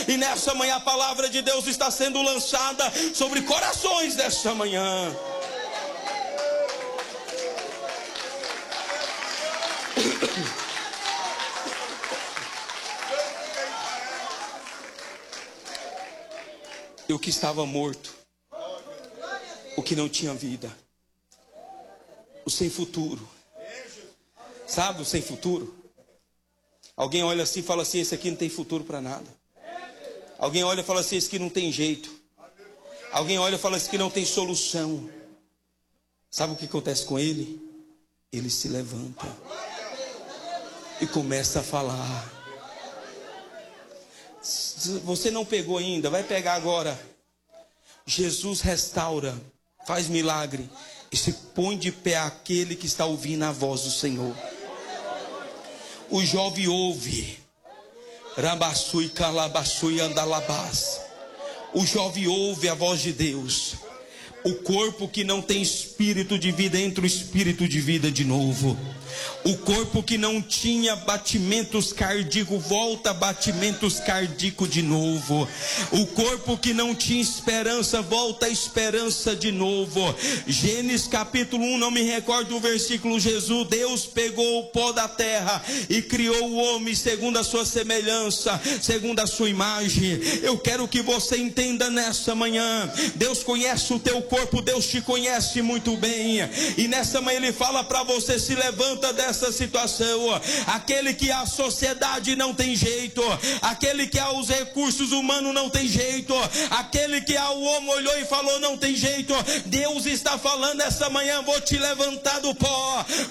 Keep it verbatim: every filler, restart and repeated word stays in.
E nessa manhã a palavra de Deus está sendo lançada sobre corações dessa manhã. E o que estava morto, o que não tinha vida, o sem futuro, sabe o sem futuro? Alguém olha assim e fala assim: esse aqui não tem futuro para nada. Alguém olha e fala assim: esse aqui não tem jeito. Alguém olha e fala assim: que não tem solução. Sabe o que acontece com ele? Ele se levanta e começa a falar. Se você não pegou ainda, vai pegar agora. Jesus restaura, faz milagre e se põe de pé aquele que está ouvindo a voz do Senhor. O jovem ouve. Rabassui, calabassui, andalabás. O jovem ouve a voz de Deus. O corpo que não tem espírito de vida entra o espírito de vida de novo. O corpo que não tinha batimentos cardíacos volta a batimentos cardíacos de novo. O corpo que não tinha esperança volta a esperança de novo. Gênesis capítulo um, não me recordo o versículo. Jesus, Deus pegou o pó da terra e criou o homem segundo a sua semelhança, segundo a sua imagem. Eu quero que você entenda nessa manhã, Deus conhece o teu corpo, Deus te conhece muito bem. E nessa manhã Ele fala para você: se levanta dessa situação. Aquele que a sociedade não tem jeito, aquele que aos recursos humanos não tem jeito, aquele que ao homem olhou e falou não tem jeito, Deus está falando essa manhã: vou te levantar do pó,